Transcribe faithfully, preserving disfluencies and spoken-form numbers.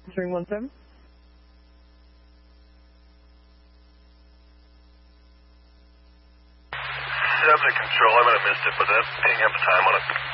String one seven. Seven to control. I might have missed it, but that ping up time on it.